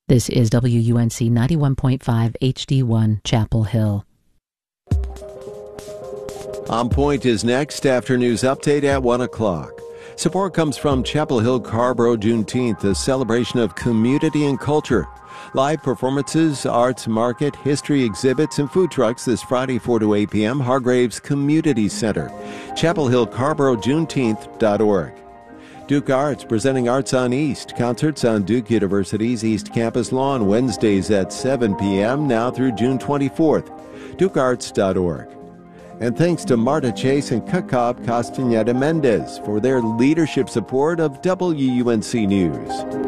This is WUNC 91.5 HD1 Chapel Hill. On Point is next after news update at 1 o'clock. Support comes from Chapel Hill Carrboro Juneteenth, a celebration of community and culture. Live performances, arts market, history exhibits, and food trucks this Friday 4 to 8 p.m. Hargraves Community Center. Chapel Hill Carrboro Juneteenth.org. Duke Arts presenting Arts on East. Concerts on Duke University's East Campus lawn Wednesdays at 7 p.m. now through June 24th. DukeArts.org. And thanks to Marta Chase and Kakab Castaneda Mendez for their leadership support of WUNC News.